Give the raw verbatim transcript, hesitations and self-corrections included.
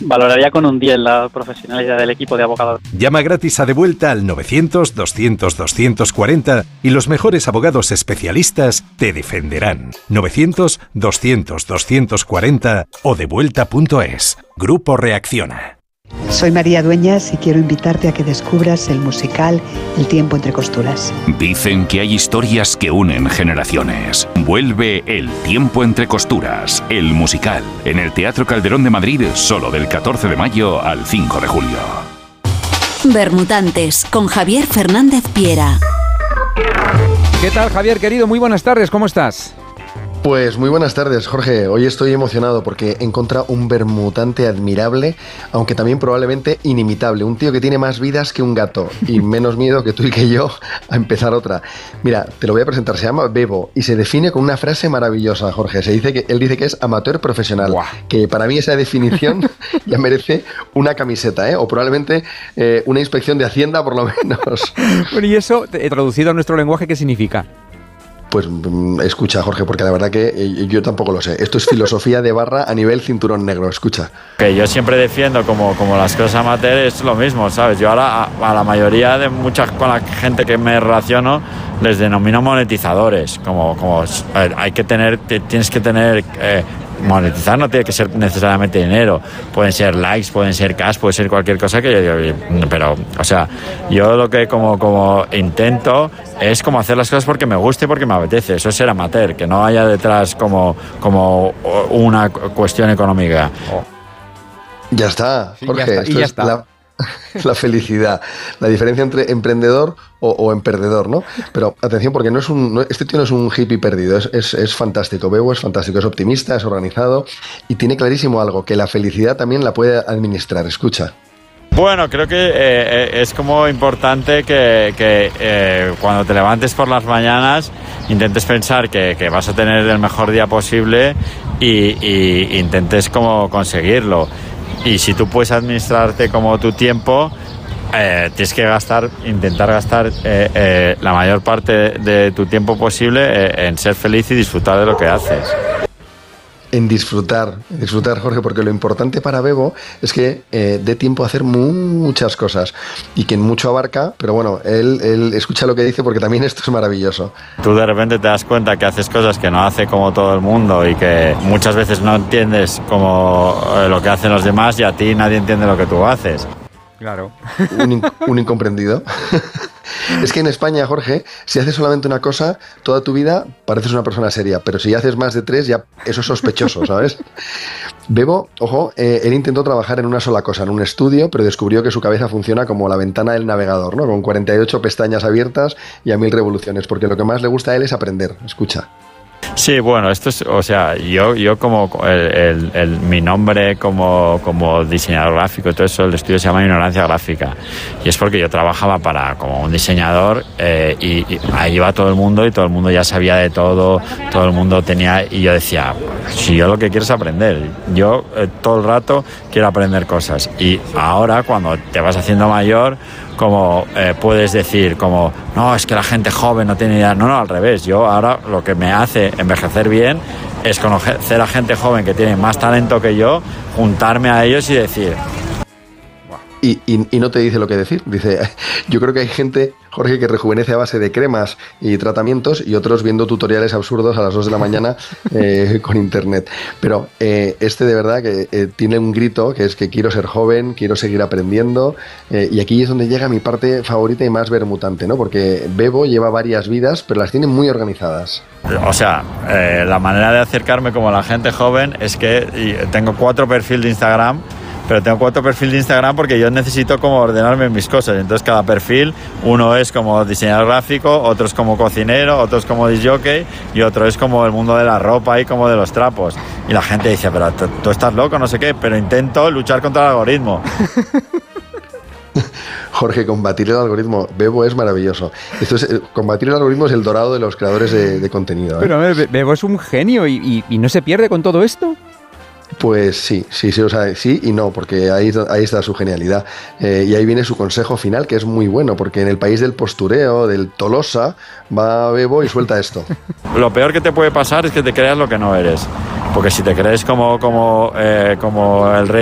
Valoraría con un diez la profesionalidad del equipo de abogados. Llama gratis a Devuelta al novecientos, doscientos, doscientos cuarenta y los mejores abogados especialistas te defenderán. novecientos, doscientos, doscientos cuarenta o devuelta punto es. Grupo Reacciona. Soy María Dueñas y quiero invitarte a que descubras el musical El tiempo entre costuras. Dicen que hay historias que unen generaciones. Vuelve El tiempo entre costuras, el musical, en el Teatro Calderón de Madrid, solo del catorce de mayo al cinco de julio. Bermutantes, con Javier Fernández Piera. ¿Qué tal, Javier, querido? Muy buenas tardes, ¿cómo estás? Pues muy buenas tardes, Jorge. Hoy estoy emocionado porque he encontrado un bermutante admirable, aunque también probablemente inimitable. Un tío que tiene más vidas que un gato y menos miedo que tú y que yo a empezar otra. Mira, te lo voy a presentar. Se llama Bebo y se define con una frase maravillosa, Jorge. Se dice que él dice que es amateur profesional. Wow. Que para mí esa definición ya merece una camiseta, ¿eh? O probablemente eh, una inspección de Hacienda por lo menos. Bueno, y eso, traducido a nuestro lenguaje, ¿qué significa? Pues escucha, Jorge, porque la verdad que yo tampoco lo sé. Esto es filosofía de barra a nivel cinturón negro, escucha. Que yo siempre defiendo como, como las cosas amateur es lo mismo, ¿sabes? Yo ahora a, a la mayoría de muchas con la gente que me relaciono les denomino monetizadores. Como, como hay que tener, tienes que tener... Eh, monetizar no tiene que ser necesariamente dinero, pueden ser likes, pueden ser cash, puede ser cualquier cosa que yo, pero, o sea, yo lo que como, como intento es como hacer las cosas porque me guste y porque me apetece, eso es ser amateur, que no haya detrás como, como una cuestión económica. Ya está, Jorge, sí, ya está, esto y ya es está. La, la felicidad, la diferencia entre emprendedor o, o emperdedor, ¿no? Pero atención, porque no es un, no, este tío no es un hippie perdido, es, es, es fantástico. Bebo es fantástico, es optimista, es organizado y tiene clarísimo algo, que la felicidad también la puede administrar. Escucha. Bueno, creo que eh, es como importante que, que eh, cuando te levantes por las mañanas intentes pensar que, que vas a tener el mejor día posible y, y intentes como conseguirlo. Y si tú puedes administrarte como tu tiempo, eh, tienes que gastar, intentar gastar eh, eh, la mayor parte de tu tiempo posible eh, en ser feliz y disfrutar de lo que haces. En disfrutar, disfrutar, Jorge, porque lo importante para Bebo es que eh, dé tiempo a hacer muchas cosas y quien mucho abarca, pero bueno, él, él escucha lo que dice porque también esto es maravilloso. Tú de repente te das cuenta que haces cosas que no hace como todo el mundo y que muchas veces no entiendes como eh, lo que hacen los demás y a ti nadie entiende lo que tú haces. Claro. Un, in- un incomprendido. Es que en España, Jorge, si haces solamente una cosa, toda tu vida pareces una persona seria, pero si haces más de tres, ya eso es sospechoso, ¿sabes? Bebo, ojo, eh, él intentó trabajar en una sola cosa, en un estudio, pero descubrió que su cabeza funciona como la ventana del navegador, ¿no? Con cuarenta y ocho pestañas abiertas y a mil revoluciones, porque lo que más le gusta a él es aprender. Escucha. Sí, bueno, esto es, o sea, yo, yo como el, el, el, mi nombre como, como diseñador gráfico y todo eso, el estudio se llama Ignorancia Gráfica y es porque yo trabajaba para como un diseñador eh, y, y ahí iba todo el mundo y todo el mundo ya sabía de todo, todo el mundo tenía y yo decía, si yo lo que quiero es aprender, yo eh, todo el rato quiero aprender cosas y ahora cuando te vas haciendo mayor como eh, puedes decir como no, es que la gente joven no tiene idea, no, no, al revés, yo ahora lo que me hace envejecer bien es conocer a gente joven que tiene más talento que yo, juntarme a ellos y decir Y, y, y no te dice lo que decir. Dice, yo creo que hay gente, Jorge, que rejuvenece a base de cremas y tratamientos y otros viendo tutoriales absurdos a las dos de la mañana eh, con internet. Pero eh, este de verdad que eh, tiene un grito que es que quiero ser joven, quiero seguir aprendiendo eh, y aquí es donde llega mi parte favorita y más bermutante, ¿no? Porque Bebo lleva varias vidas, pero las tiene muy organizadas. O sea, eh, la manera de acercarme como la gente joven es que tengo cuatro perfiles de Instagram. Pero tengo cuatro perfiles de Instagram porque yo necesito como ordenarme mis cosas. Entonces cada perfil, uno es como diseñador gráfico, otro es como cocinero, otro es como disc jockey y otro es como el mundo de la ropa y como de los trapos. Y la gente dice, pero tú estás loco, no sé qué, pero intento luchar contra el algoritmo. Jorge, combatir el algoritmo, Bebo es maravilloso. Esto es, combatir el algoritmo es el dorado de los creadores de, de contenido, ¿eh? Pero a ver, Bebo es un genio y, y, y no se pierde con todo esto. Pues sí, sí, sí, o sea, sí y no, porque ahí, ahí está su genialidad. Eh, y ahí viene su consejo final, que es muy bueno, porque en el país del postureo, del Tolosa, va Bebo y suelta esto. Lo peor que te puede pasar es que te creas lo que no eres. Porque si te crees como, como, eh, como el rey